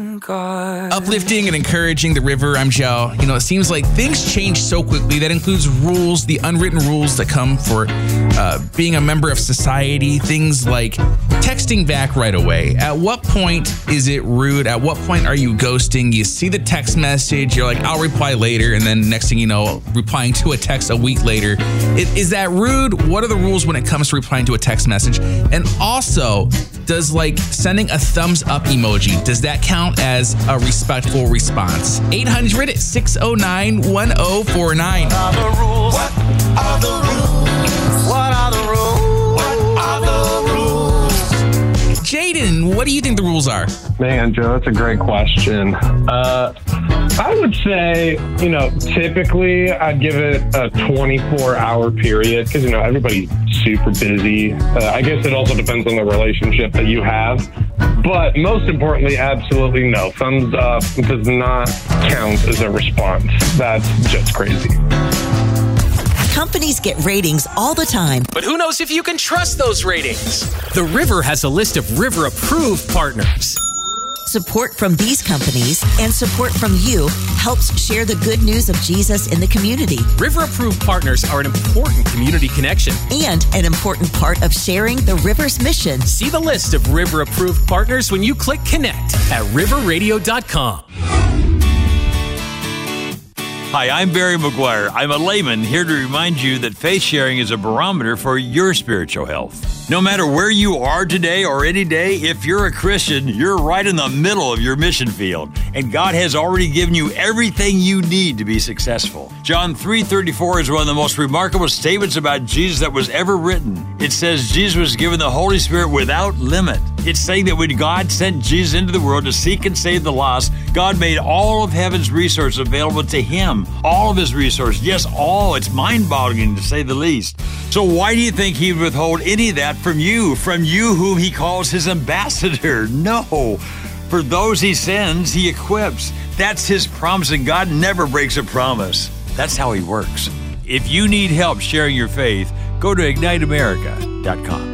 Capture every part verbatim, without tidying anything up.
God. Uplifting and encouraging the river, I'm Joe. You know, it seems like things change so quickly. That includes rules, the unwritten rules that come for uh, being a member of society. Things like texting back right away. At what point is it rude? At what point are you ghosting? You see the text message, you're like, I'll reply later. And then next thing you know, replying to a text a week later. It, is that rude? What are the rules when it comes to replying to a text message? And also, does like sending a thumbs up emoji, does that count as a respectful response? eight hundred, six oh nine, one oh four nine. What are the rules? What are the rules? What are the rules? What are the rules? Jaden, what do you think the rules are? Man, Joe, that's a great question. Uh, I would say, you know, typically I'd give it a twenty-four hour period because, you know, everybody's super busy. Uh, I guess it also depends on the relationship that you have. But most importantly, absolutely no. Thumbs up does not count as a response. That's just crazy. Companies get ratings all the time. But who knows if you can trust those ratings? The River has a list of River-approved partners. Support from these companies and support from you helps share the good news of Jesus in the community. River-approved partners are an important community connection. And an important part of sharing the River's mission. See the list of River-approved partners when you click connect at river radio dot com. Hi, I'm Barry McGuire. I'm a layman here to remind you that faith sharing is a barometer for your spiritual health. No matter where you are today or any day, if you're a Christian, you're right in the middle of your mission field, and God has already given you everything you need to be successful. John three thirty-four is one of the most remarkable statements about Jesus that was ever written. It says Jesus was given the Holy Spirit without limit. It's saying that when God sent Jesus into the world to seek and save the lost, God made all of heaven's resources available to him. All of his resources. Yes, all. It's mind-boggling to say the least. So why do you think he would withhold any of that from you, from you whom he calls his ambassador? No. For those he sends, he equips. That's his promise, and God never breaks a promise. That's how he works. If you need help sharing your faith, go to ignite america dot com.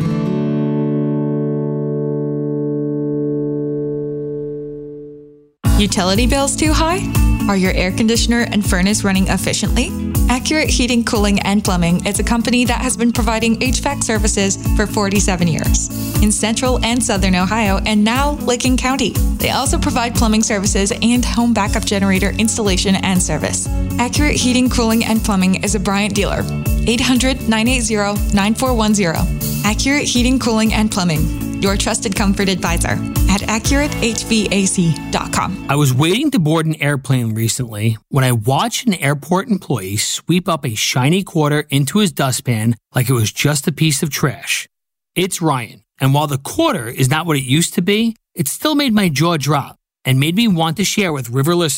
Utility bills too high? Are your air conditioner and furnace running efficiently? Accurate Heating, Cooling, and Plumbing is a company that has been providing H V A C services for forty-seven years in Central and Southern Ohio and now Licking County. They also provide plumbing services and home backup generator installation and service. Accurate Heating, Cooling, and Plumbing is a Bryant dealer. eight hundred, nine eight zero, nine four one zero. Accurate Heating, Cooling, and Plumbing, your trusted comfort advisor at accurate h v a c dot com. I was waiting to board an airplane recently when I watched an airport employee sweep up a shiny quarter into his dustpan like it was just a piece of trash. It's Ryan, and while the quarter is not what it used to be, it still made my jaw drop and made me want to share with River listeners